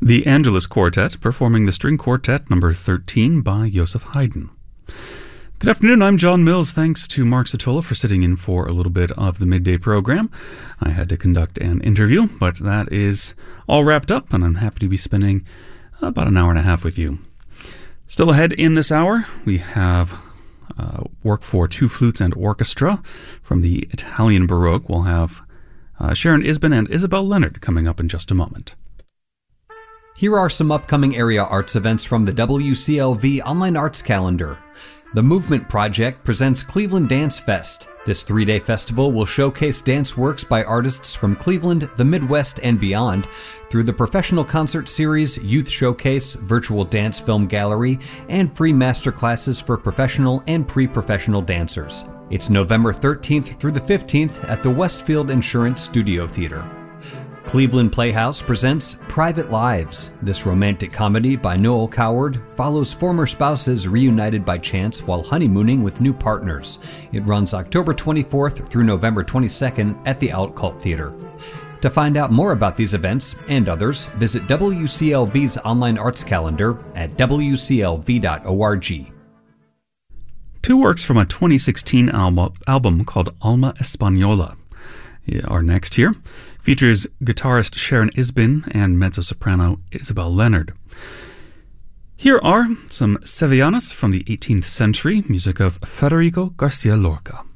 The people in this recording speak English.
The Angelus Quartet performing the String Quartet number 13 by Joseph Haydn. Good afternoon, I'm John Mills. Thanks to Mark Satola for sitting in for a little bit of the midday program. I had to conduct an interview, but that is all wrapped up, and I'm happy to be spending about an hour and a half with you. Still ahead in this hour, we have work for two flutes and orchestra from the Italian Baroque. We'll have Sharon Isbin and Isabel Leonard coming up in just a moment. Here are some upcoming area arts events from the WCLV Online Arts Calendar. The Movement Project presents Cleveland Dance Fest. This 3-day festival will showcase dance works by artists from Cleveland, the Midwest, and beyond through the professional concert series, youth showcase, virtual dance film gallery, and free masterclasses for professional and pre-professional dancers. It's November 13th through the 15th at the Westfield Insurance Studio Theater. Cleveland Playhouse presents Private Lives. This romantic comedy by Noel Coward follows former spouses reunited by chance while honeymooning with new partners. It runs October 24th through November 22nd at the Outcult Theater. To find out more about these events and others, visit WCLV's online arts calendar at wclv.org. Two works from a 2016 album called Alma Española are next here. Features guitarist Sharon Isbin and mezzo-soprano Isabel Leonard. Here are some Sevillanas from the 18th century, music of Federico Garcia Lorca.